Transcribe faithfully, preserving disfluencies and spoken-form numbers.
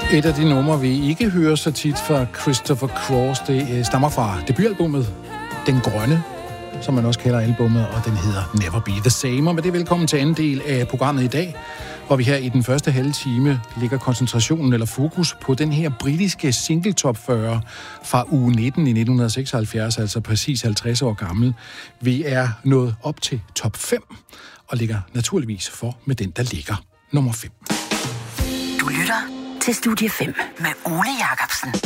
Et af de numre, vi ikke hører så tit fra Christopher Cross, det stammer fra debutalbummet Den Grønne, som man også kalder albummet, og den hedder Never Be The Same. Og med det velkommen til anden del af programmet i dag, hvor vi her i den første halve time lægger koncentrationen eller fokus på den her britiske single top fyrre fra uge nitten i nitten seksoghalvfjerds, altså præcis halvtreds år gammel. Vi er nået op til top fem og ligger naturligvis for med den, der ligger nummer fem. Du lytter til Studie fem med Ole Jacobsen.